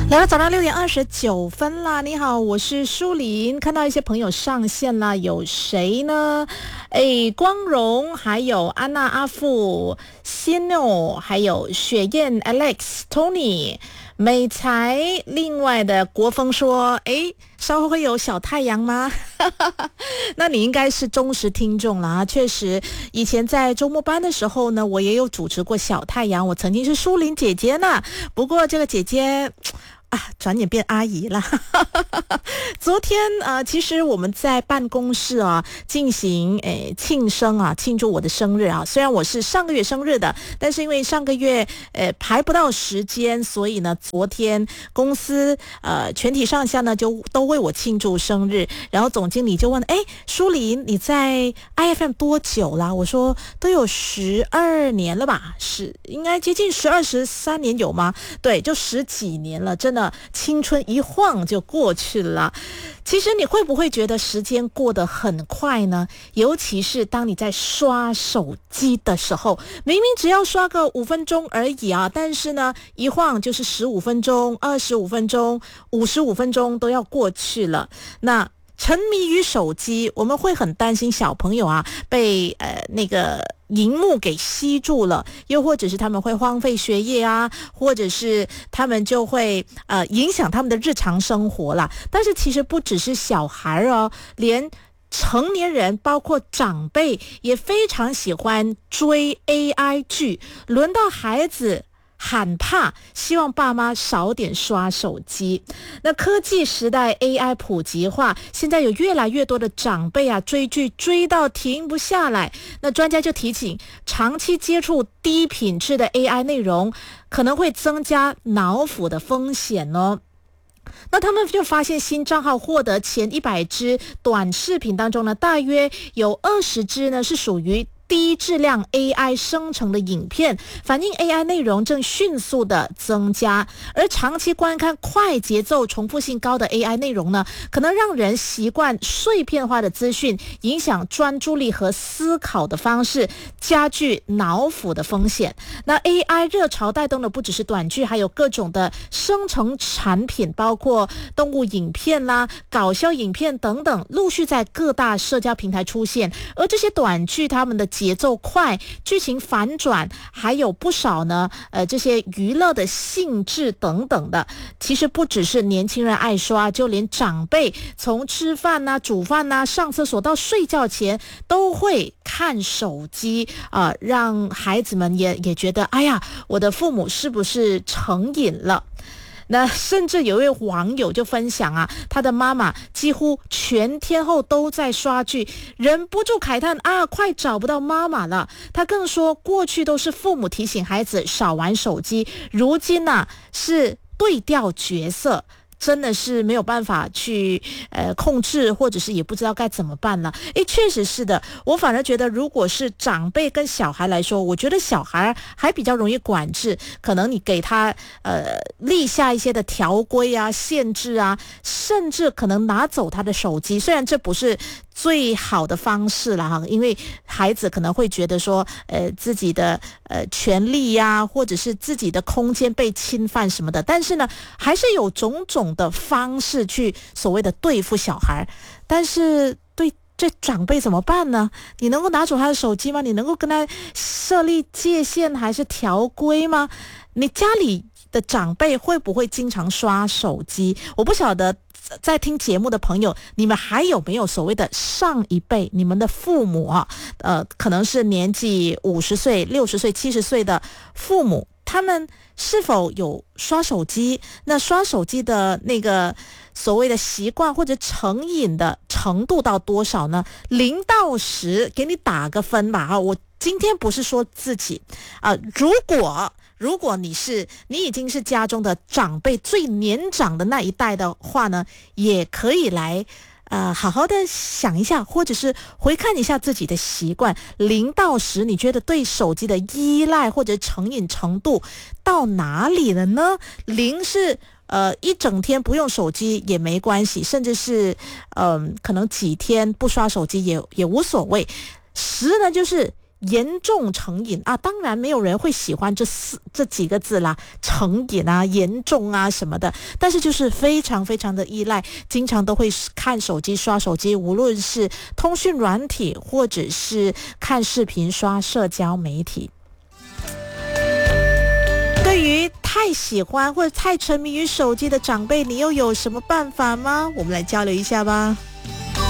来了，早上6:29啦！你好，我是舒琳。看到一些朋友上线啦，有谁呢？光荣，还有安娜、阿富、Sino， 还有雪燕、Alex、Tony、美才。另外的国风说，稍后会有小太阳吗？那你应该是忠实听众啦。确实，以前在周末班的时候呢，我也有主持过小太阳，我曾经是舒琳姐姐呢。不过这个姐姐转眼变阿姨了。昨天其实我们在办公室进行庆祝我的生日啊。虽然我是上个月生日的，但是因为上个月排不到时间，所以呢昨天公司全体上下呢就都为我庆祝生日。然后总经理就问舒琳你在 IFM 多久啦？我说都有12年了吧，应该接近13年有吗？对，就10几年了，真的青春一晃就过去了。其实你会不会觉得时间过得很快呢？尤其是当你在刷手机的时候，明明只要刷个5分钟而已啊，但是呢一晃就是15分钟、25分钟、55分钟都要过去了。那沉迷于手机，我们会很担心小朋友被那个荧幕给吸住了，又或者是他们会荒废学业或者是他们就会影响他们的日常生活啦。但是其实不只是小孩连成年人包括长辈也非常喜欢追 AI 剧，轮到孩子喊怕，希望爸妈少点刷手机。那科技时代 AI 普及化，现在有越来越多的长辈追剧追到停不下来。那专家就提醒，长期接触低品质的 AI 内容可能会增加脑腐的风险哦。那他们就发现，新账号获得前100支短视频当中呢，大约有20支呢是属于低质量 AI 生成的影片，反映 AI 内容正迅速的增加。而长期观看快节奏、重复性高的 AI 内容呢，可能让人习惯碎片化的资讯，影响专注力和思考的方式，加剧脑腐的风险。那 AI 热潮带动的不只是短剧，还有各种的生成产品，包括动物影片啦、搞笑影片等等，陆续在各大社交平台出现。而这些短剧他们的节奏快，剧情反转，还有不少呢这些娱乐的性质等等的。其实不只是年轻人爱刷，就连长辈从吃饭煮饭上厕所到睡觉前都会看手机让孩子们也觉得哎呀，我的父母是不是成瘾了？那甚至有一位网友就分享他的妈妈几乎全天候都在刷剧，忍不住慨叹快找不到妈妈了。他更说，过去都是父母提醒孩子少玩手机，如今是对调角色，真的是没有办法去控制，或者是也不知道该怎么办了。确实是的，我反而觉得如果是长辈跟小孩来说，我觉得小孩还比较容易管制，可能你给他立下一些的条规限制甚至可能拿走他的手机。虽然这不是最好的方式啦，因为孩子可能会觉得说自己的权利或者是自己的空间被侵犯什么的，但是呢还是有种种的方式去所谓的对付小孩。但是对这长辈怎么办呢？你能够拿走他的手机吗？你能够跟他设立界限还是条规吗？你家里的长辈会不会经常刷手机？我不晓得在听节目的朋友，你们还有没有所谓的上一辈，你们的父母可能是年纪50岁、60岁、70岁的父母，他们是否有刷手机？那刷手机的那个所谓的习惯或者成瘾的程度到多少呢？0到10，给你打个分吧我今天不是说自己如果你已经是家中的长辈最年长的那一代的话呢，也可以来好好的想一下，或者是回看一下自己的习惯。0到10，你觉得对手机的依赖或者成瘾程度到哪里了呢？0是一整天不用手机也没关系，甚至是可能几天不刷手机也无所谓。10呢就是严重成瘾啊，当然没有人会喜欢这几个字啦，成瘾啊、严重啊什么的，但是就是非常非常的依赖，经常都会看手机、刷手机，无论是通讯软体或者是看视频、刷社交媒体。对于太喜欢或者太沉迷于手机的长辈，你又有什么办法吗？我们来交流一下吧。